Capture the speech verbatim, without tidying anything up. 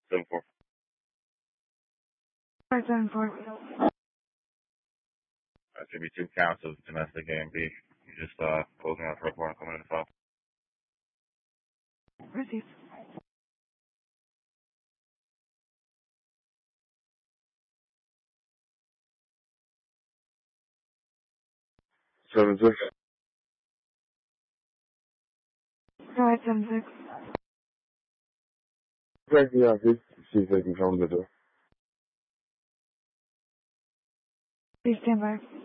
seven four. Five seven four. That should be two counts of domestic A and B. You just uh closing out for report and coming in the file. Received. Seven six. Five seven six. Thank you, office. See if they can come to the door. Please stand by.